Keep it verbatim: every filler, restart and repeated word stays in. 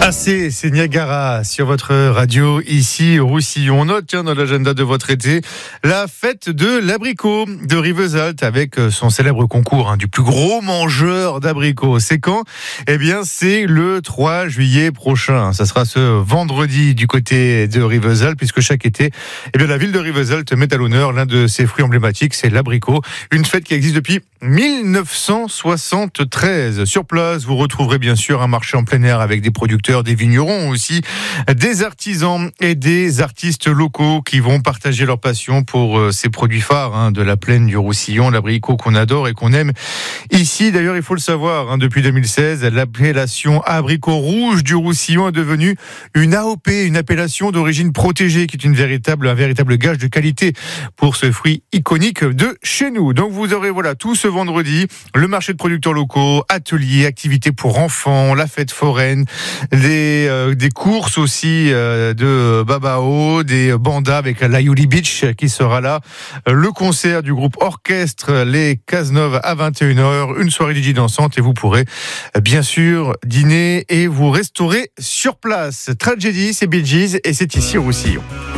Ah, c'est, c'est Niagara sur votre radio ici au Roussillon. On note tiens, dans l'agenda de votre été la fête de l'abricot de Rivesaltes avec son célèbre concours hein, du plus gros mangeur d'abricots. C'est quand ? Eh bien, c'est le trois juillet prochain. Ça sera ce vendredi du côté de Rivesaltes puisque chaque été, eh bien, la ville de Rivesaltes met à l'honneur l'un de ses fruits emblématiques, c'est l'abricot. Une fête qui existe depuis mille neuf cent soixante-treize. Sur place, vous retrouverez bien sûr un marché en plein air avec des producteurs, des vignerons aussi, des artisans et des artistes locaux qui vont partager leur passion pour euh, ces produits phares hein, de la plaine du Roussillon, l'abricot qu'on adore et qu'on aime ici. D'ailleurs, il faut le savoir, hein, depuis deux mille seize, l'appellation abricot rouge du Roussillon est devenue une A O P, une appellation d'origine protégée qui est une véritable, un véritable gage de qualité pour ce fruit iconique de chez nous. Donc vous aurez voilà tout ce vendredi le marché de producteurs locaux, ateliers, activités pour enfants, la fête foraine, des, euh, des courses aussi euh, de babao, des bandas avec la Yuli Beach qui sera là, le concert du groupe orchestre Les Cazeneuves à vingt et une heures, une soirée D J dansante et vous pourrez bien sûr dîner et vous restaurer sur place. Tragedy, c'est Bee Gees et c'est ici au Roussillon.